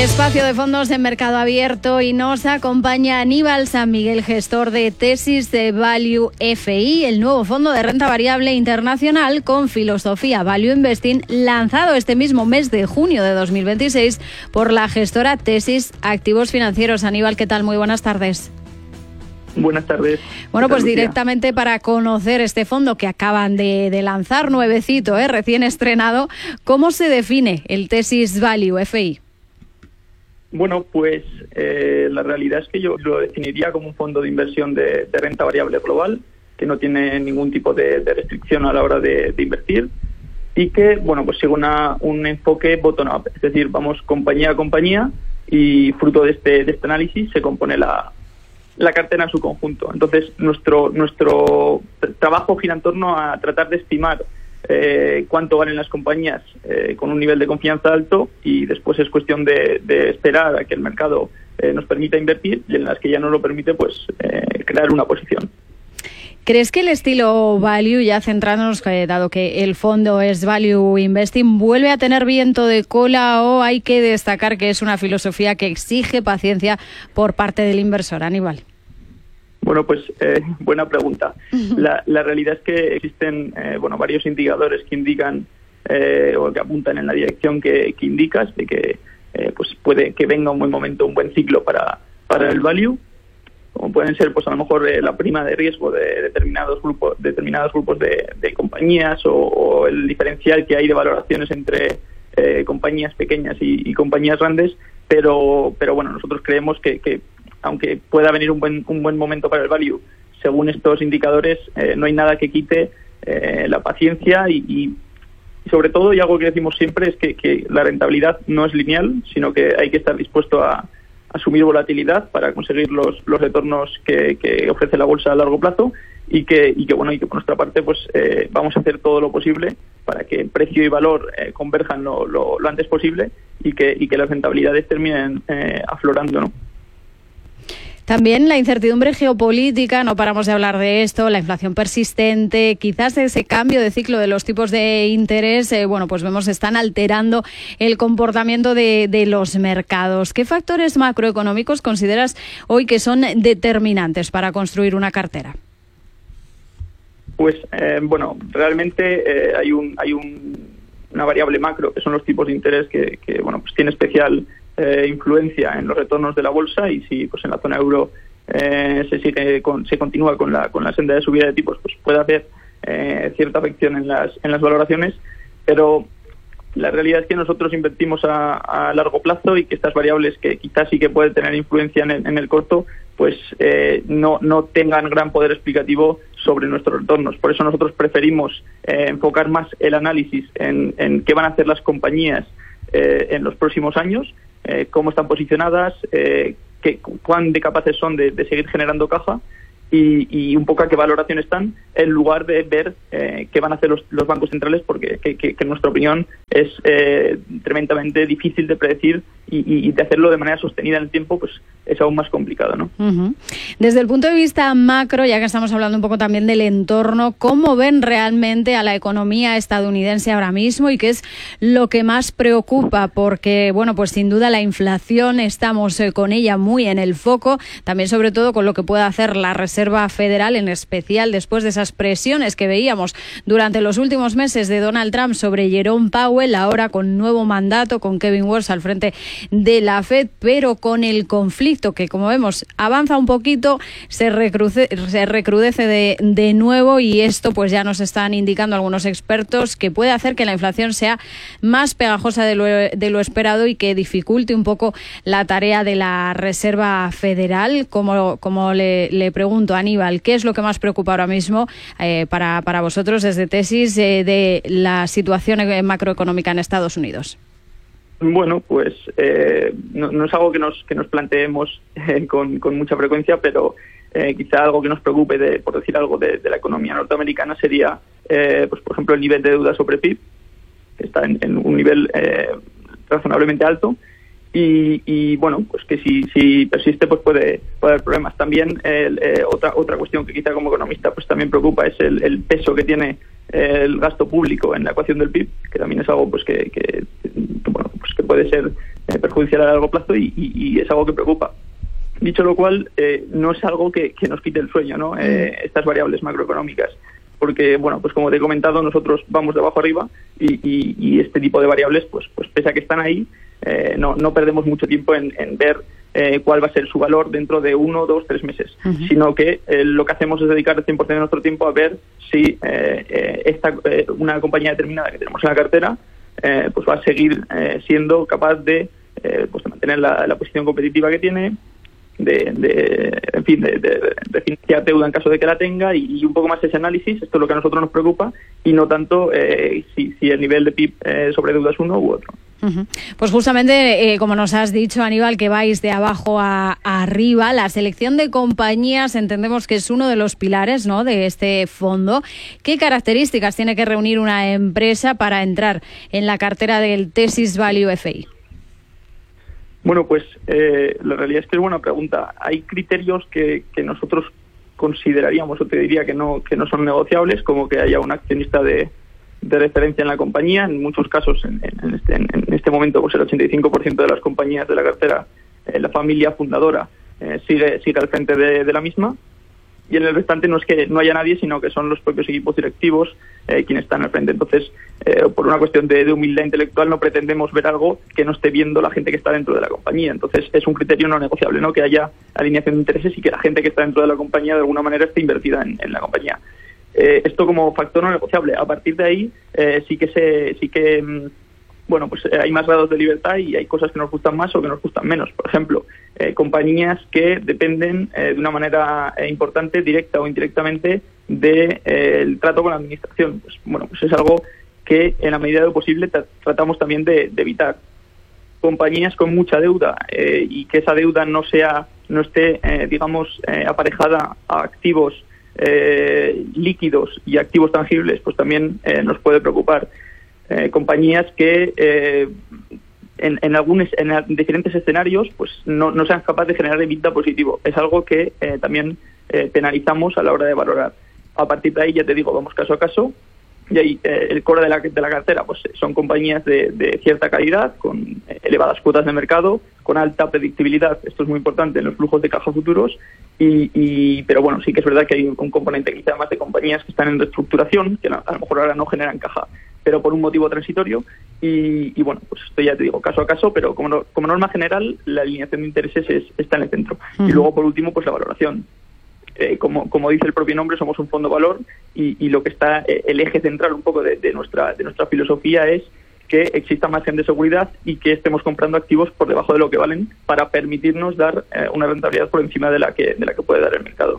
Espacio de fondos en mercado abierto y nos acompaña Aníbal San Miguel, gestor de Thesis de Value FI, el nuevo fondo de renta variable internacional con filosofía Value Investing, lanzado este mismo mes de junio de 2026 por la gestora Thesis Activos Financieros. Aníbal, ¿qué tal? Muy buenas tardes. Buenas tardes. Bueno, pues directamente para conocer este fondo que acaban de lanzar, nuevecito, recién estrenado, ¿cómo se define el Thesis Value FI? Bueno, pues la realidad es que yo lo definiría como un fondo de inversión de renta variable global, que no tiene ningún tipo de restricción a la hora de invertir y que, bueno, pues sigue un enfoque bottom-up, es decir, vamos compañía a compañía y fruto de este análisis se compone la cartera en su conjunto. Entonces, nuestro trabajo gira en torno a tratar de estimar cuánto valen las compañías con un nivel de confianza alto, y después es cuestión de esperar a que el mercado nos permita invertir, y en las que ya no lo permite, pues crear una posición. ¿Crees que el estilo Value, ya centrándonos, dado que el fondo es Value Investing, vuelve a tener viento de cola, o hay que destacar que es una filosofía que exige paciencia por parte del inversor? Aníbal. Bueno, pues buena pregunta. La realidad es que existen varios indicadores que indican o que apuntan en la dirección que indicas, de que pues puede que venga un buen momento, un buen ciclo para el value, como pueden ser pues a lo mejor la prima de riesgo de determinados grupos de compañías, o el diferencial que hay de valoraciones entre compañías pequeñas y compañías grandes, pero bueno, nosotros creemos que aunque pueda venir un buen momento para el value, según estos indicadores, no hay nada que quite la paciencia y sobre todo, y algo que decimos siempre, es que la rentabilidad no es lineal, sino que hay que estar dispuesto a asumir volatilidad para conseguir los retornos que ofrece la bolsa a largo plazo, y que por nuestra parte pues vamos a hacer todo lo posible para que precio y valor converjan lo antes posible, y que las rentabilidades terminen aflorando, ¿no? También la incertidumbre geopolítica, no paramos de hablar de esto, la inflación persistente, quizás ese cambio de ciclo de los tipos de interés, pues vemos están alterando el comportamiento de los mercados. ¿Qué factores macroeconómicos consideras hoy que son determinantes para construir una cartera? Pues realmente hay una variable macro, que son los tipos de interés, que pues tiene especial influencia en los retornos de la bolsa, y si pues en la zona euro se continúa con la senda de subida de tipos, pues puede haber cierta afección en las valoraciones, pero la realidad es que nosotros invertimos a largo plazo, y que estas variables, que quizás sí que pueden tener influencia en el corto, pues no tengan gran poder explicativo sobre nuestros retornos. Por eso nosotros preferimos enfocar más el análisis en qué van a hacer las compañías en los próximos años, cómo están posicionadas, cuán de capaces son de seguir generando caja, y un poco a qué valoración están, en lugar de ver qué van a hacer los bancos centrales, porque que en nuestra opinión es tremendamente difícil de predecir, y de hacerlo de manera sostenida en el tiempo pues es aún más complicado, ¿no? Uh-huh. Desde el punto de vista macro, ya que estamos hablando un poco también del entorno, ¿cómo ven realmente a la economía estadounidense ahora mismo, y qué es lo que más preocupa? Porque, pues sin duda la inflación estamos con ella muy en el foco, también sobre todo con lo que pueda hacer la Reserva Federal, en especial después de esas presiones que veíamos durante los últimos meses de Donald Trump sobre Jerome Powell, ahora con nuevo mandato, con Kevin Warsh al frente de la Fed, pero con el conflicto que, como vemos, avanza un poquito, se recrudece de nuevo, y esto pues ya nos están indicando algunos expertos que puede hacer que la inflación sea más pegajosa de lo esperado, y que dificulte un poco la tarea de la Reserva Federal. Como le pregunto, Aníbal, ¿qué es lo que más preocupa ahora mismo para vosotros desde Thesis de la situación macroeconómica en Estados Unidos? Bueno, pues no es algo que nos planteemos con mucha frecuencia, pero quizá algo que nos preocupe, por decir algo, de la economía norteamericana sería, pues por ejemplo, el nivel de deuda sobre PIB, que está en un nivel razonablemente alto, y pues que si persiste pues puede haber problemas. También otra cuestión que quizá como economista pues también preocupa es el peso que tiene el gasto público en la ecuación del PIB, que también es algo pues que puede ser perjudicial a largo plazo y es algo que preocupa. Dicho lo cual, no es algo que nos quite el sueño, ¿no? Estas variables macroeconómicas, porque, bueno, pues como te he comentado, nosotros vamos de abajo arriba y este tipo de variables, pues pese a que están ahí, no perdemos mucho tiempo en ver cuál va a ser su valor dentro de 1, 2, 3 meses, sino que lo que hacemos es dedicar el 100% de nuestro tiempo a ver si una compañía determinada que tenemos en la cartera pues va a seguir siendo capaz de mantener la posición competitiva que tiene, de financiar deuda en caso de que la tenga y un poco más ese análisis. Esto es lo que a nosotros nos preocupa y no tanto si el nivel de PIB sobre deuda es uno u otro. Pues justamente, como nos has dicho, Aníbal, que vais de abajo a arriba, la selección de compañías entendemos que es uno de los pilares, ¿no?, de este fondo. ¿Qué características tiene que reunir una empresa para entrar en la cartera del Thesis Value FI? Bueno, pues la realidad es que es buena pregunta. Hay criterios que nosotros consideraríamos, o te diría que no son negociables, como que haya un accionista de referencia en la compañía. En muchos casos, en este momento, pues el 85% de las compañías de la cartera, la familia fundadora sigue al frente de la misma. Y en el restante no es que no haya nadie, sino que son los propios equipos directivos quienes están al frente. Entonces, por una cuestión de humildad intelectual, no pretendemos ver algo que no esté viendo la gente que está dentro de la compañía. Entonces, es un criterio no negociable, ¿no?, que haya alineación de intereses y que la gente que está dentro de la compañía de alguna manera esté invertida en la compañía. Esto como factor no negociable. A partir de ahí, hay más grados de libertad y hay cosas que nos gustan más o que nos gustan menos. Por ejemplo, compañías que dependen de una manera importante, directa o indirectamente, del trato con la administración. Pues es algo que en la medida de lo posible tratamos también de evitar. Compañías con mucha deuda y que esa deuda no esté aparejada a activos líquidos y activos tangibles, pues también nos puede preocupar. Compañías que en diferentes escenarios pues no sean capaces de generar EBITDA positivo. Es algo que también penalizamos a la hora de valorar. A partir de ahí, ya te digo, vamos caso a caso. Y ahí el core de la cartera pues son compañías de cierta calidad, con elevadas cuotas de mercado, con alta predictibilidad. Esto es muy importante en los flujos de caja futuros. Pero bueno, sí que es verdad que hay un componente quizá más de compañías que están en reestructuración, que a lo mejor ahora no generan caja, pero por un motivo transitorio. Y bueno, pues esto ya te digo, caso a caso, pero como norma general, la alineación de intereses está en el centro. Y luego, por último, pues la valoración. Como dice el propio nombre, somos un fondo valor y lo que está el eje central un poco de nuestra filosofía es que exista margen de seguridad y que estemos comprando activos por debajo de lo que valen para permitirnos dar una rentabilidad por encima de la que puede dar el mercado.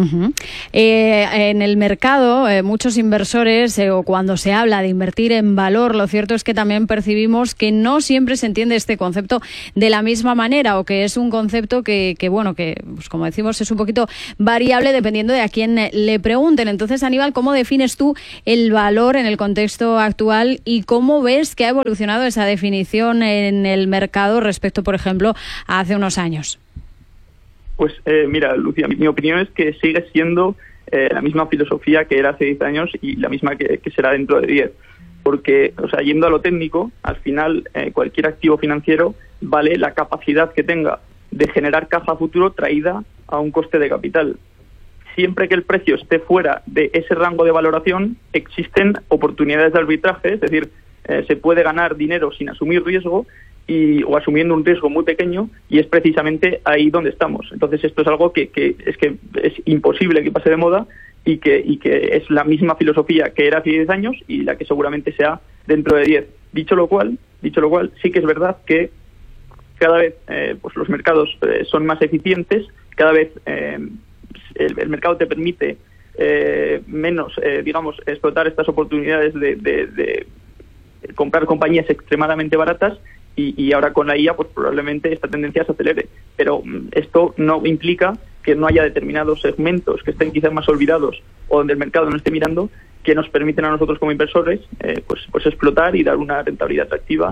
En el mercado, muchos inversores, o cuando se habla de invertir en valor, lo cierto es que también percibimos que no siempre se entiende este concepto de la misma manera, o que es un concepto que pues como decimos, es un poquito variable dependiendo de a quién le pregunten. Entonces, Aníbal, ¿cómo defines tú el valor en el contexto actual y cómo ves que ha evolucionado esa definición en el mercado respecto, por ejemplo, a hace unos años? Pues mira, Lucía, mi opinión es que sigue siendo la misma filosofía que era hace 10 años y la misma que será dentro de 10. Porque, yendo a lo técnico, al final cualquier activo financiero vale la capacidad que tenga de generar caja a futuro traída a un coste de capital. Siempre que el precio esté fuera de ese rango de valoración, existen oportunidades de arbitraje, es decir, se puede ganar dinero sin asumir riesgo o asumiendo un riesgo muy pequeño, y es precisamente ahí donde estamos. Entonces esto es algo que es imposible que pase de moda y que es la misma filosofía que era hace 10 años y la que seguramente sea dentro de 10. Dicho lo cual, sí que es verdad que cada vez pues los mercados son más eficientes, cada vez el mercado te permite menos, explotar estas oportunidades de comprar compañías extremadamente baratas, y ahora con la IA pues probablemente esta tendencia se acelere. Pero esto no implica que no haya determinados segmentos que estén quizás más olvidados o donde el mercado no esté mirando, que nos permiten a nosotros como inversores pues explotar y dar una rentabilidad atractiva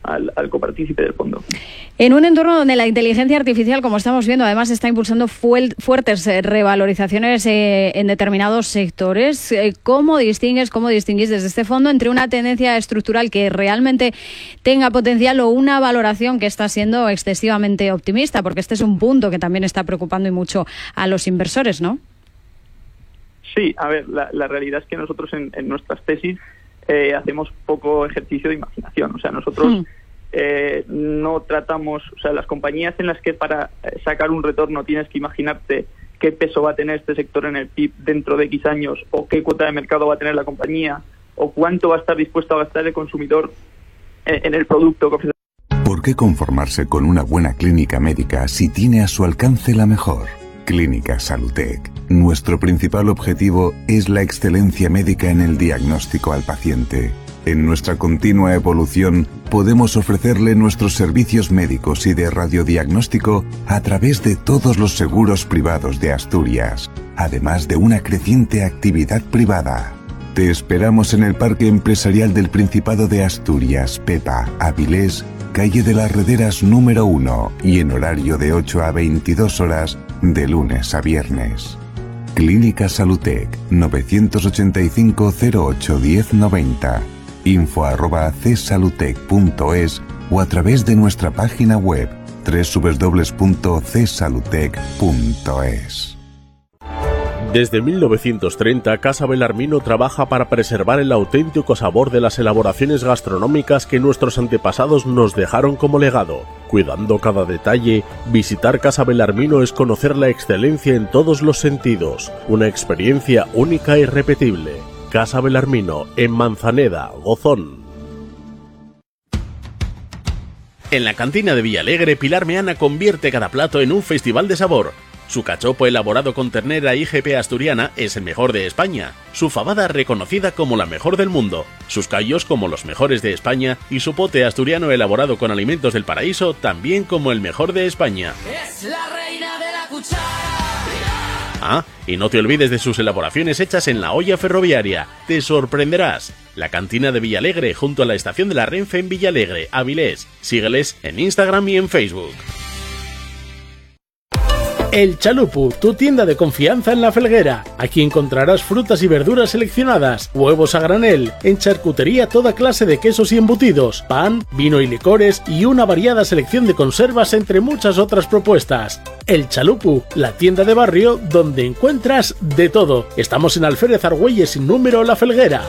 al copartícipe del fondo. En un entorno donde la inteligencia artificial, como estamos viendo, además está impulsando fuertes revalorizaciones en determinados sectores, ¿cómo distinguís desde este fondo entre una tendencia estructural que realmente tenga potencial o una valoración que está siendo excesivamente optimista? Porque este es un punto que también está preocupando y mucho a los inversores, ¿no? Sí, a ver, la realidad es que nosotros en nuestras tesis hacemos poco ejercicio de imaginación. O sea, nosotros no tratamos, o sea, las compañías en las que para sacar un retorno tienes que imaginarte qué peso va a tener este sector en el PIB dentro de X años, o qué cuota de mercado va a tener la compañía, o cuánto va a estar dispuesto a gastar el consumidor en el producto que ofrece. ¿Por qué conformarse con una buena clínica médica si tiene a su alcance la mejor? Clínica Salutec. Nuestro principal objetivo es la excelencia médica en el diagnóstico al paciente. En nuestra continua evolución, podemos ofrecerle nuestros servicios médicos y de radiodiagnóstico a través de todos los seguros privados de Asturias, además de una creciente actividad privada. Te esperamos en el Parque Empresarial del Principado de Asturias, Pepa, Avilés, calle de las Rederas número 1 y en horario de 8 a 22 horas de lunes a viernes. Clínica Salutec, 985 08 1090, info@csalutec.es o a través de nuestra página web www.csalutec.es. Desde 1930, Casa Belarmino trabaja para preservar el auténtico sabor de las elaboraciones gastronómicas que nuestros antepasados nos dejaron como legado. Cuidando cada detalle, visitar Casa Belarmino es conocer la excelencia en todos los sentidos, una experiencia única e irrepetible. Casa Belarmino, en Manzaneda, Gozón. En la cantina de Villalegre, Pilar Meana convierte cada plato en un festival de sabor. Su cachopo elaborado con ternera IGP asturiana es el mejor de España, su fabada reconocida como la mejor del mundo, sus callos como los mejores de España y su pote asturiano elaborado con alimentos del paraíso también como el mejor de España. Es la reina de la cuchara. Ah, y no te olvides de sus elaboraciones hechas en la olla ferroviaria. Te sorprenderás. La cantina de Villalegre junto a la estación de la Renfe en Villalegre, Avilés. Sígueles en Instagram y en Facebook. El Chalupu, tu tienda de confianza en La Felguera. Aquí encontrarás frutas y verduras seleccionadas, huevos a granel, en charcutería toda clase de quesos y embutidos, pan, vino y licores y una variada selección de conservas entre muchas otras propuestas. El Chalupu, la tienda de barrio donde encuentras de todo. Estamos en Alférez Argüelles sin número La Felguera.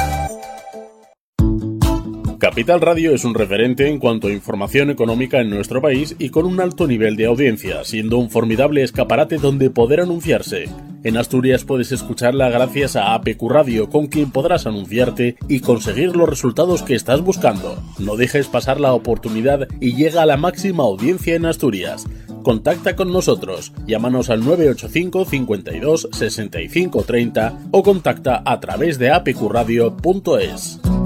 Capital Radio es un referente en cuanto a información económica en nuestro país y con un alto nivel de audiencia, siendo un formidable escaparate donde poder anunciarse. En Asturias puedes escucharla gracias a APQ Radio, con quien podrás anunciarte y conseguir los resultados que estás buscando. No dejes pasar la oportunidad y llega a la máxima audiencia en Asturias. Contacta con nosotros, llámanos al 985 52 65 30 o contacta a través de apqradio.es.